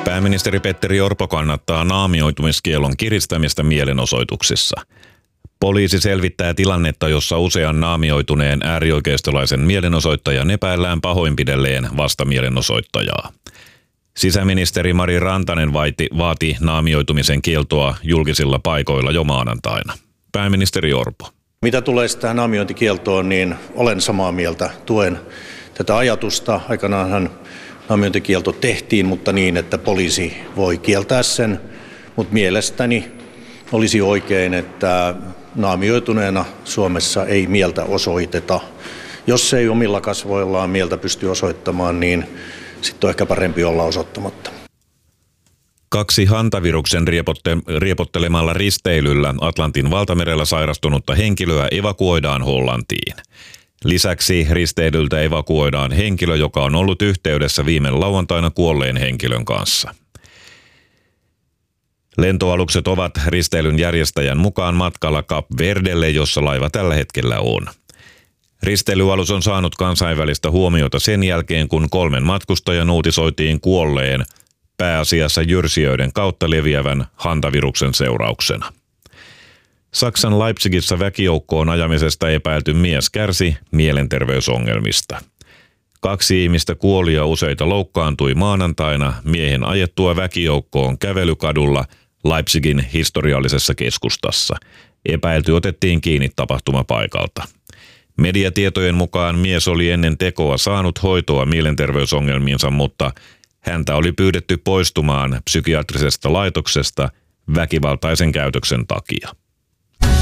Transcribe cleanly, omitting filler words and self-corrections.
Pääministeri Petteri Orpo kannattaa naamioitumiskiellon kiristämistä mielenosoituksissa. Poliisi selvittää tilannetta, jossa usean naamioituneen äärioikeistolaisen mielenosoittajan epäillään pahoinpidelleen vastamielenosoittajaa. Sisäministeri Mari Rantanen vaati naamioitumisen kieltoa julkisilla paikoilla jo maanantaina. Pääministeri Orpo. Mitä tulee tähän naamiointikieltoon, niin olen samaa mieltä. Tuen tätä ajatusta. Aikanaanhan naamiointikielto tehtiin, mutta niin, että poliisi voi kieltää sen. Mutta mielestäni olisi oikein, että naamioituneena Suomessa ei mieltä osoiteta. Jos ei omilla kasvoillaan mieltä pysty osoittamaan, niin sitten on ehkä parempi olla osoittamatta. 2 hantaviruksen riepottelemalla risteilyllä Atlantin valtamerellä sairastunutta henkilöä evakuoidaan Hollantiin. Lisäksi risteilyltä evakuoidaan henkilö, joka on ollut yhteydessä viime lauantaina kuolleen henkilön kanssa. Lentoalukset ovat risteilyn järjestäjän mukaan matkalla Kap Verdelle, jossa laiva tällä hetkellä on. Risteilyalus on saanut kansainvälistä huomiota sen jälkeen, kun 3 matkustajan uutisoitiin kuolleen pääasiassa jyrsijöiden kautta leviävän hantaviruksen seurauksena. Saksan Leipzigissä väkijoukkoon ajamisesta epäilty mies kärsi mielenterveysongelmista. 2 ihmistä kuoli ja useita loukkaantui maanantaina miehen ajettua väkijoukkoon kävelykadulla Leipzigin historiallisessa keskustassa. Epäilty otettiin kiinni tapahtumapaikalta. Mediatietojen mukaan mies oli ennen tekoa saanut hoitoa mielenterveysongelmiinsa, mutta häntä oli pyydetty poistumaan psykiatrisesta laitoksesta väkivaltaisen käytöksen takia.